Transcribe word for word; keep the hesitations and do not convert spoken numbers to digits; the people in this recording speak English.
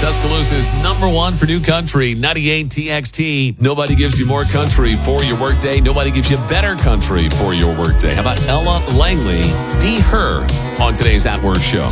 Tuscaloosa's number one for new country, ninety-eight T X T. Nobody gives you more country for your workday. Nobody gives you better country for your workday. How about Ella Langley? Be Her on today's At Work show.